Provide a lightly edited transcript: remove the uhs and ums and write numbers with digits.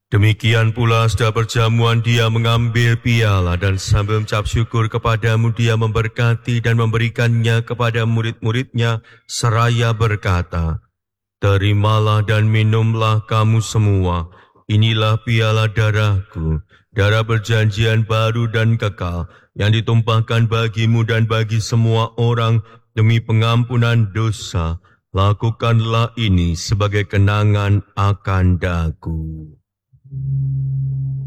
Demikian pula setelah perjamuan dia mengambil piala dan sambil mengucap syukur kepadamu dia memberkati dan memberikannya kepada murid-muridnya seraya berkata, "Terimalah dan minumlah kamu semua, inilah piala darahku, darah perjanjian baru dan kekal, yang ditumpahkan bagimu dan bagi semua orang demi pengampunan dosa. Lakukanlah ini sebagai kenangan akan daku."